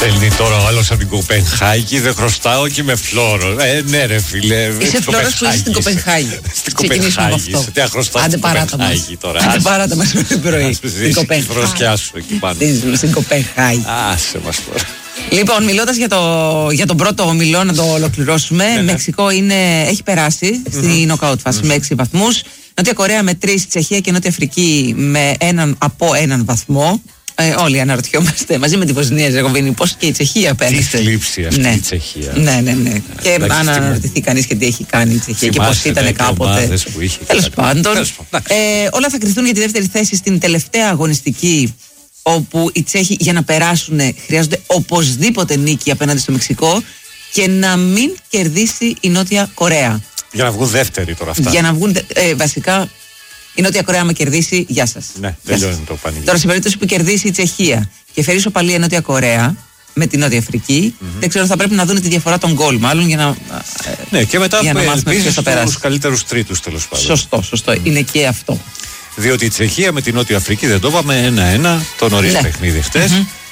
Στέλνει τώρα ο άλλος από την Κοπενχάγη, δεν χρωστάω και με φλόρο. Ναι, ρε φίλε. Είσαι φλόρος που είσαι στην Κοπενχάγη. Στην Κοπενχάγη. Σε τι αχρωστάω στην Κοπενχάγη τώρα. Άντε παράτα μας το πρωί. Στην Κοπενχάγη. εκεί πάνω. Στην Κοπενχάγη. Άσε μας τώρα. Λοιπόν, μιλώντας για τον πρώτο ομιλό, να το ολοκληρώσουμε. Μεξικό έχει περάσει στη νοκάουτ φάση με 6 βαθμούς. Νότια Κορέα με 3, Τσεχία και Νότια Αφρική με από έναν βαθμό. Όλοι αναρωτιόμαστε μαζί με τη Βοσνία Ζεγοβίνη πώς και η Τσεχία πέρασε. Τι θλίψη αυτή η Τσεχία. Ναι. Και αν αναρωτηθεί κανείς και τι έχει κάνει η Τσεχία και πώς ήταν κάποτε. Τέλος πάντων. Όλα θα κρυφθούν για τη δεύτερη θέση στην τελευταία αγωνιστική, όπου οι Τσέχοι για να περάσουν χρειάζονται οπωσδήποτε νίκη απέναντι στο Μεξικό και να μην κερδίσει η Νότια Κορέα. Για να βγουν δεύτεροι τώρα αυτά. Για να βγουν βασικά. Η Νότια Κορέα, άμα κερδίσει, γεια σας. Ναι, τελειώνει το πανηγύρι. Τώρα, σε περίπτωση που κερδίσει η Τσεχία και φέρει ισοπαλία η Νότια Κορέα με τη Νότια Αφρική, δεν ξέρω, θα πρέπει να δουν τη διαφορά των γκολ, μάλλον για να. Ναι, και μετά ελπίζεις τους καλύτερους τρίτους, τέλος πάντων. Σωστό. Είναι και αυτό. Διότι η Τσεχία με τη Νότια Αφρική, δεν το είπαμε, 1-1, το νωρίς παιχνίδι χτες.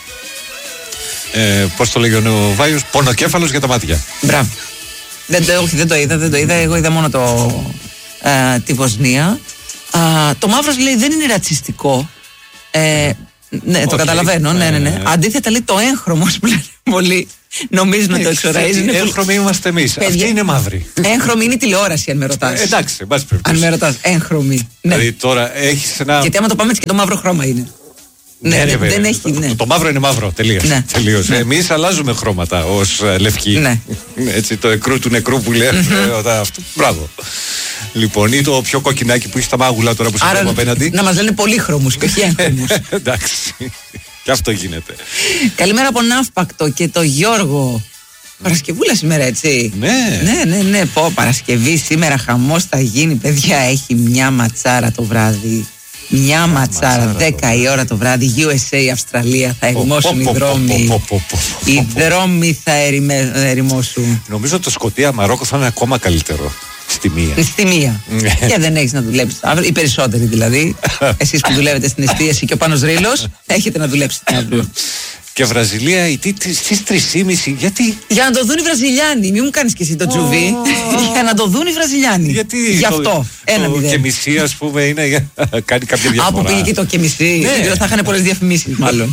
Πώς το λέγει ο Βάιος, πονοκέφαλος για τα μάτια. Μπράβο. Δεν το είδα. Εγώ είδα μόνο τη Βοσνία. Το μαύρος λέει δεν είναι ρατσιστικό. Ναι, το καταλαβαίνω. Ναι. Αντίθετα λέει το έγχρωμος που λένε πολλοί νομίζουν ότι το εξοραίζει. Έγχρωμοι είμαστε εμείς. Αυτοί είναι μαύροι. Έγχρωμοι είναι η τηλεόραση, αν με ρωτάς. Εντάξει, μπας περιπτώσει. Αν με ρωτάς, έγχρωμοι. Δηλαδή τώρα έχεις ένα. Γιατί άμα το πάμε έτσι και το μαύρο χρώμα είναι. Ναι, δεν έχει. Το μαύρο είναι μαύρο. Τελείως. Εμείς αλλάζουμε χρώματα ως λευκοί. Έτσι το εκρού του νεκρού που λέει. Μπράβο. Λοιπόν, ή το πιο κοκκινάκι που έχει στα μάγουλα τώρα που σε βλέπω απέναντι. Να μας λένε πολύχρωμους και όχι έγχρωμους. Εντάξει. Και αυτό γίνεται. Καλημέρα από Ναύπακτο και το Γιώργο. Παρασκευούλα σήμερα, έτσι. Ναι. Παρασκευή σήμερα, χαμός θα γίνει, παιδιά. Έχει μια ματσάρα το βράδυ. Μια ματσάρα, 10 η ώρα το βράδυ, USA, Αυστραλία, θα ερημώσουν οι δρόμοι. Οι δρόμοι θα ερημώσουν. Νομίζω ότι το Σκωτία Μαρόκο θα είναι ακόμα καλύτερο. Στη μία. Και δεν έχεις να δουλέψεις. Οι περισσότεροι δηλαδή. Εσείς που δουλεύετε στην εστίαση και ο Πάνος Ρήλος, έχετε να δουλέψετε αύριο. Και Βραζιλία, στις 3:30, γιατί? Για να το δουν οι Βραζιλιάνοι. Μην μου κάνεις και εσύ το τσουβί. Για να το δουν οι Βραζιλιάνοι. Γιατί? Γι' αυτό. Και μισή, ας πούμε, είναι για να κάνει κάποια διαφορά. Από πήγε και το και μισή. Θα είχαν πολλές διαφημίσεις, μάλλον.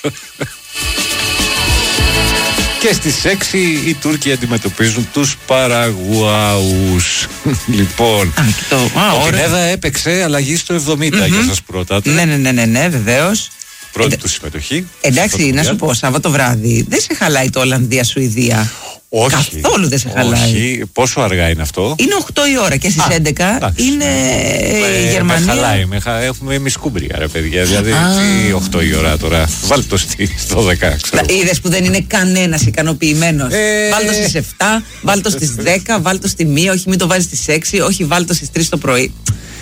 Και στις 6 οι Τούρκοι αντιμετωπίζουν τους Παραγουάους. Λοιπόν, ο Πινέδα έπαιξε αλλαγή στο 70 για σας πρώτα. Ναι, βεβαίως. Πρώτη του συμμετοχή. Εντάξει, να σου πω, Σάββατο βράδυ δεν σε χαλάει το Ολλανδία-Σουηδία. Όχι. Καθόλου δεν σε χαλάει. Όχι. Πόσο αργά είναι αυτό? Είναι 8 η ώρα και στις 11 είναι η Γερμανία. Με χαλάει. Έχουμε μισκούμπρια, ρε παιδιά. Δηλαδή, τι 8 η ώρα τώρα. Βάλτε το στο 10. Είδες που δεν είναι κανένας ικανοποιημένος. Βάλτε το στις 7, βάλτε το στις 10, βάλτε το στη 1, όχι μην το βάζεις στις 6, όχι βάλτε το στις 3 το πρωί.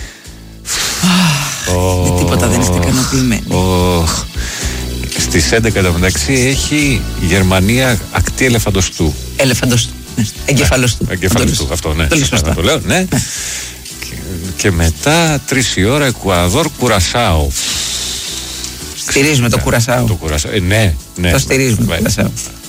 Με τίποτα δεν είστε ικανοποιημένοι. Στις 11 το μεταξύ έχει Γερμανία ακτή ελεφαντοστού. Ελεφαντοστού. Εγκεφαλοστού. Εγκεφαλοστού, αυτό, ναι. Σωστά το λέω, ναι. Και μετά 3 η ώρα Εκουαδόρ Κουρασάο. Στηρίζουμε το Κουρασάο. Ναι. Το στηρίζουμε το Κουρασάο.